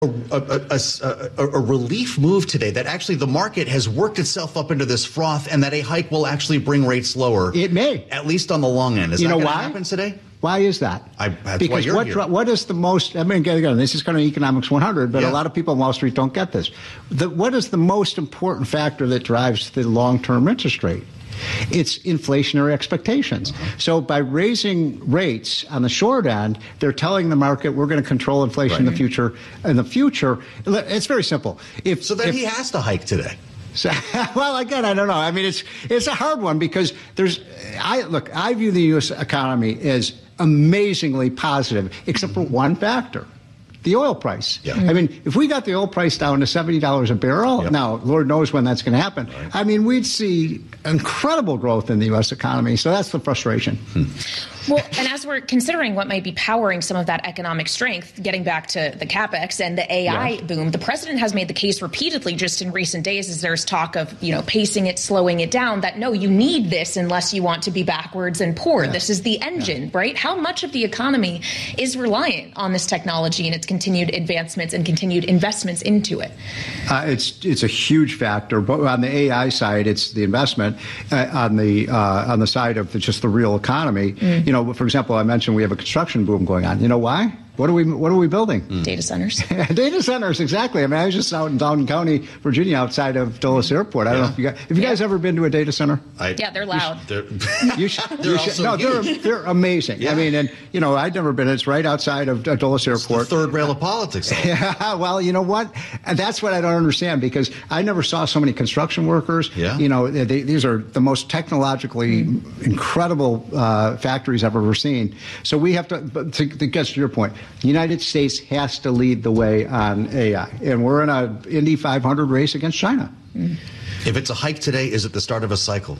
a relief move today that actually the market has worked itself up into this froth and that a hike will actually bring rates lower. It may. At least on the long end. Is that going to happen today? Why is that? Because what is the most, I mean, again, this is kind of Economics 100, but a lot of people on Wall Street don't get this. What is the most important factor that drives the long-term interest rate? It's inflationary expectations. So by raising rates on the short end, they're telling the market we're going to control inflation in the future. In the future, it's very simple. He has to hike today. So, well, again, I don't know. I mean, it's a hard one because I view the U.S. economy as amazingly positive, except for one factor. The oil price. Yeah. I mean, if we got the oil price down to $70 a barrel, now, Lord knows when that's going to happen. Right. I mean, we'd see incredible growth in the U.S. economy. So that's the frustration. Well, and as we're considering what might be powering some of that economic strength, getting back to the CapEx and the AI boom, the president has made the case repeatedly just in recent days as there's talk of, pacing it, slowing it down, that no, you need this unless you want to be backwards and poor. This is the engine, right? How much of the economy is reliant on this technology and its continued advancements and continued investments into it? It's a huge factor. But on the AI side, it's the investment. On the side of just the real economy, for example, I mentioned we have a construction boom going on. You know why? What are we building? Data centers. Data centers, exactly. I mean, I was just out in Downton County, Virginia, outside of Dulles Airport. I don't know if you guys ever been to a data center? They're loud. You should. They're amazing. Yeah. I mean, and I'd never been. It's right outside of Dulles Airport. It's the third rail of politics. Yeah. Well, you know what? And that's what I don't understand because I never saw so many construction workers. Yeah. These are the most technologically incredible factories I've ever seen. So we have to get to your point. The United States has to lead the way on AI, and we're in an Indy 500 race against China. If it's a hike today, is it the start of a cycle?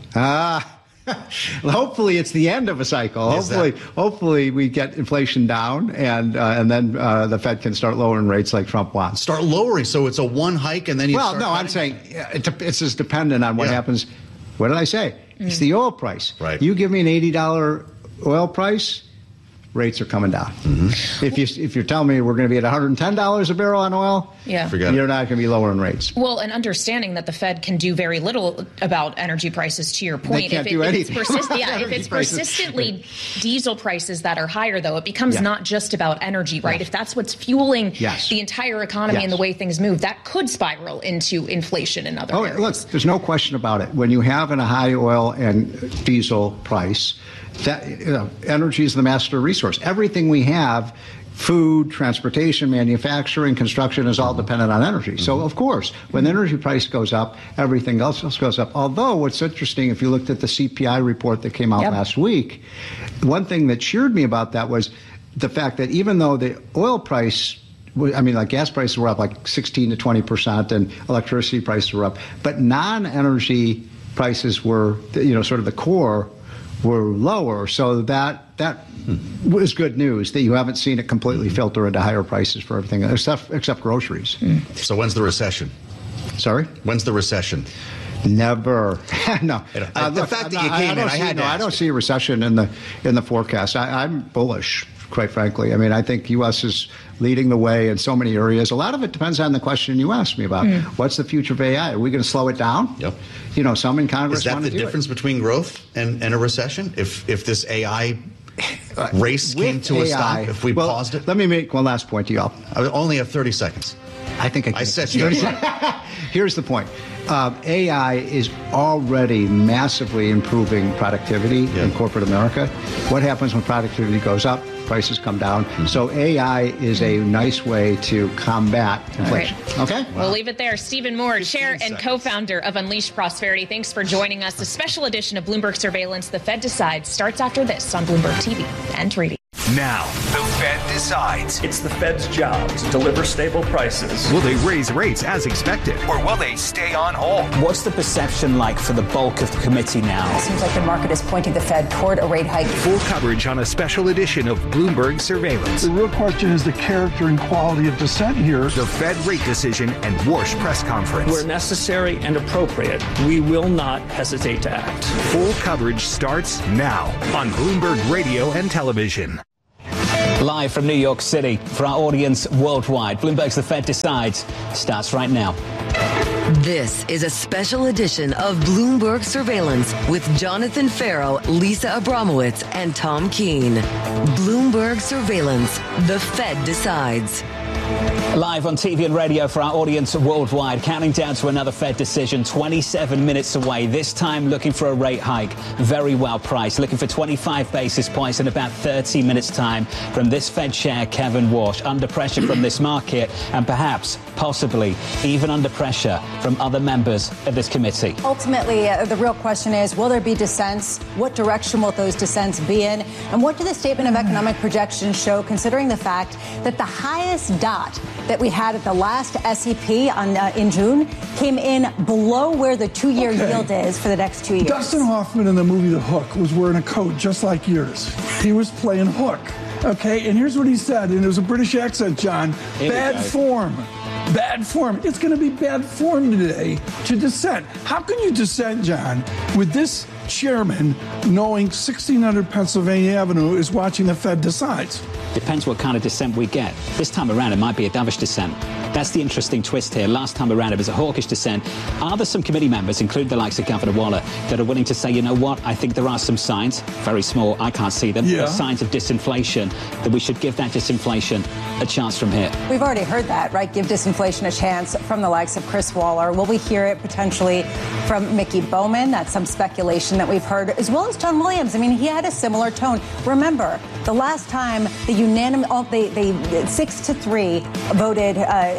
Hopefully it's the end of a cycle. Hopefully we get inflation down, and then the Fed can start lowering rates like Trump wants. Start lowering, so it's a one hike, and then you. Well, no, I'm saying it's just dependent on what happens. What did I say? It's the oil price. Right. You give me an $80 oil price. Rates are coming down. If you're telling me we're going to be at $110 a barrel on oil, you're not going to be lowering rates. Well, and understanding that the Fed can do very little about energy prices, to your point. They can't do anything. If it's persistently diesel prices that are higher, though, it becomes not just about energy, right? If that's what's fueling the entire economy and the way things move, that could spiral into inflation in other areas. Look, there's no question about it. When you have a high oil and diesel price, that energy is the master resource. Everything we have, food, transportation, manufacturing, construction, is all dependent on energy. So, of course, when the energy price goes up, everything else goes up. Although, what's interesting, if you looked at the CPI report that came out last week, one thing that cheered me about that was the fact that even though the oil price, gas prices were up like 16 to 20%, and electricity prices were up, but non-energy prices were, sort of the core, were lower, so that was good news that you haven't seen it completely filter into higher prices for everything except groceries. So when's the recession? Sorry? When's the recession? Never. No. The fact that you came in, I don't see a recession in the forecast. I'm bullish, quite frankly. I mean, I think U.S. is leading the way in so many areas. A lot of it depends on the question you asked me about. What's the future of AI? Are we going to slow it down? Yep. Some in Congress want to do it. Is that the difference between growth and a recession? If this AI race came to a stop, if we paused it? Let me make one last point to y'all. I only have 30 seconds. I think I said 30 seconds. Here's the point. AI is already massively improving productivity in corporate America. What happens when productivity goes up? Prices come down. So AI is a nice way to combat inflation. Right. Okay? Wow. We'll leave it there. Stephen Moore, chair and co-founder of Unleash Prosperity. Thanks for joining us. A special edition of Bloomberg Surveillance, The Fed Decides, starts after this on Bloomberg TV and radio. Now, the Fed decides. It's the Fed's job to deliver stable prices. Will they raise rates as expected, or will they stay on hold? What's the perception like for the bulk of the committee now? It seems like the market is pointing the Fed toward a rate hike. Full coverage on a special edition of Bloomberg Surveillance. The real question is the character and quality of dissent here. The Fed rate decision and Warsh press conference. Where necessary and appropriate, we will not hesitate to act. Full coverage starts now on Bloomberg Radio and Television. Live from New York City for our audience worldwide, Bloomberg's The Fed Decides starts right now. This is a special edition of Bloomberg Surveillance with Jonathan Farrow, Lisa Abramowitz, and Tom Keene. Bloomberg Surveillance, The Fed Decides. Live on TV and radio for our audience worldwide, counting down to another Fed decision, 27 minutes away. This time looking for a rate hike, very well priced, looking for 25 basis points in about 30 minutes time from this Fed chair, Kevin Warsh, under pressure from this market and perhaps, possibly, even under pressure from other members of this committee. Ultimately, the real question is, will there be dissents? What direction will those dissents be in? And what do the statement of economic projections show, considering the fact that the highest dot that we had at the last SEP in June came in below where the two-year yield is for the next 2 years? Dustin Hoffman in the movie The Hook was wearing a coat just like yours. He was playing Hook. Okay, and here's what he said, and it was a British accent, John. Bad form. Bad form. It's going to be bad form today to dissent. How can you dissent, John, with this chairman knowing 1600 Pennsylvania Avenue is watching the Fed Decides? Depends what kind of dissent we get. This time around, it might be a dovish dissent. That's the interesting twist here. Last time around, it was a hawkish dissent. Are there some committee members, including the likes of Governor Waller, that are willing to say, you know what, I think there are some signs, very small, I can't see them, but signs of disinflation, that we should give that disinflation a chance from here? We've already heard that, right? Give disinflation a chance from the likes of Chris Waller. Will we hear it potentially from Mickey Bowman? That's some speculation that we've heard, as well as John Williams. I mean, he had a similar tone. Remember, the last time the 6-3 voted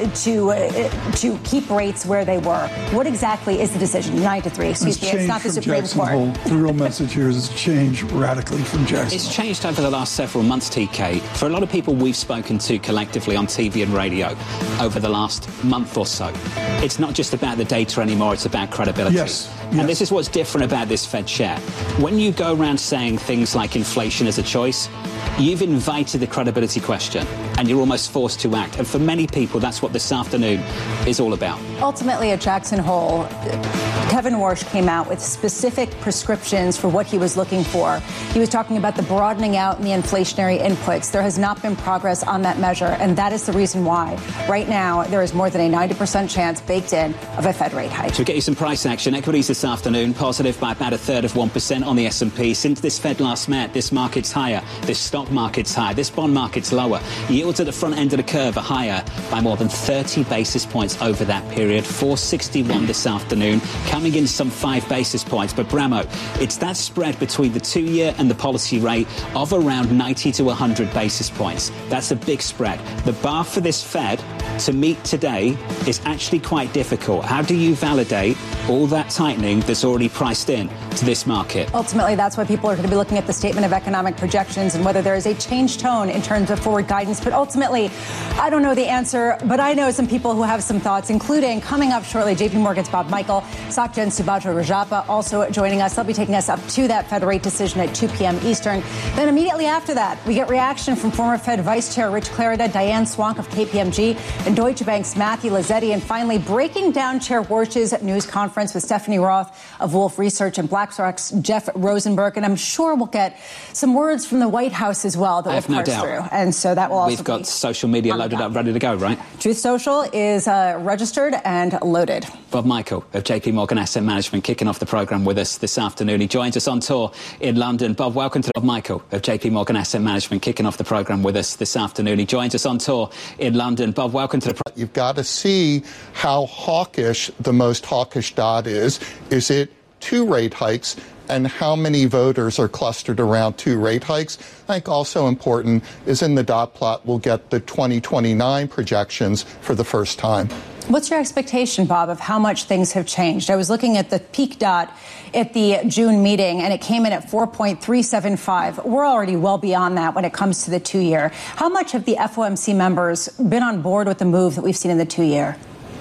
to keep rates where they were. What exactly is the decision? 9-3, excuse me. It's not the Supreme Court. The real message here is it's changed radically from Jackson. It's changed over the last several months, TK. For a lot of people we've spoken to collectively on TV and radio over the last month or so, it's not just about the data anymore, it's about credibility. Yes. And this is what's different about this Fed chair. When you go around saying things like inflation is a choice, you've invited the credibility question and you're almost forced to act. And for many people, that's what this afternoon is all about. Ultimately, at Jackson Hole, Kevin Warsh came out with specific prescriptions for what he was looking for. He was talking about the broadening out in the inflationary inputs. There has not been progress on that measure, and that is the reason why. Right now, there is more than a 90% chance baked in of a Fed rate hike. So we get you some price action. Equities this afternoon, positive by about 1/3 on the S&P. Since this Fed last met, this market's higher, this stock market's higher, this bond market's lower. Yields at the front end of the curve are higher by more than 30 basis points over that period. 461 this afternoon, coming in some 5 basis points. But Bramo, it's that spread between the 2-year and the policy rate of around 90 to 100 basis points. That's a big spread. The bar for this Fed to meet today is actually quite difficult. How do you validate all that tightening that's already priced in to this market? Ultimately, that's why people are going to be looking at the statement of economic projections and whether there is a changed tone in terms of forward guidance. But ultimately, I don't know the answer, but I know some people who have some thoughts, including coming up shortly, JP Morgan's Bob Michael, SocGen Subhadra Rajappa also joining us. They'll be taking us up to that Fed rate decision at 2 p.m. Eastern. Then immediately after that, we get reaction from former Fed Vice Chair Rich Clarida, Diane Swonk of KPMG, and Deutsche Bank's Matthew Lazzetti. And finally, breaking down Chair Warsh's news conference with Stephanie Roth of Wolfe Research and BlackRock's Jeff Rosenberg. And I'm sure we'll get some words from the White House as well that we'll parse through. And so that will also We've got social media loaded up, ready to go, right? Truth Social is registered and loaded. Bob Michael of JP Morgan Asset Management kicking off the program with us this afternoon. He joins us on tour in London. Bob, welcome to Bob Michael of JP Morgan Asset Management kicking off the program with us this afternoon. He joins us on tour in London. Bob, welcome to the program. You've got to see how hawkish the most hawkish dot is. Is it 2 rate hikes? And how many voters are clustered around 2 rate hikes? I think also important is in the dot plot, we'll get the 2029 projections for the first time. What's your expectation, Bob, of how much things have changed? I was looking at the peak dot at the June meeting, and it came in at 4.375. We're already well beyond that when it comes to the 2-year. How much have the FOMC members been on board with the move that we've seen in the 2-year?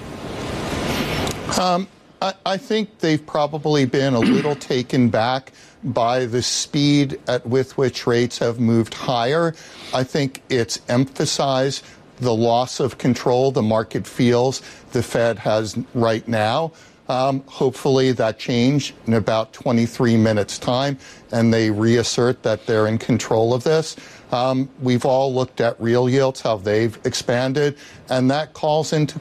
I think they've probably been a little taken back by the speed with which rates have moved higher. I think it's emphasized the loss of control the market feels the Fed has right now. Hopefully that changed in about 23 minutes time and they reassert that they're in control of this. We've all looked at real yields, how they've expanded, and that calls into